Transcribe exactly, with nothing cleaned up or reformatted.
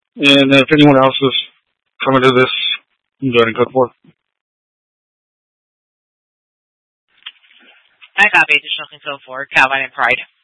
And if anyone else is coming to this, you can go ahead and code four. I copy additional info for Calvine and Pride.